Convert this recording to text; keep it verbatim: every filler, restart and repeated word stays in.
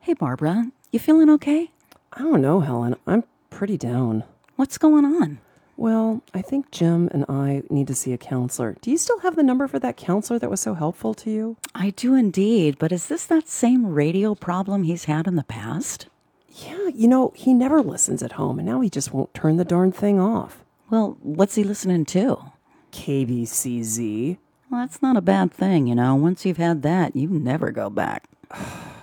Hey, Barbara, you feeling okay? I don't know, Helen. I'm pretty down. What's going on? Well, I think Jim and I need to see a counselor. Do you still have the number for that counselor that was so helpful to you? I do indeed, but is this that same radio problem he's had in the past? Yeah, you know, he never listens at home, and now he just won't turn the darn thing off. Well, what's he listening to? K B C Z. Well, that's not a bad thing, you know. Once you've had that, you never go back.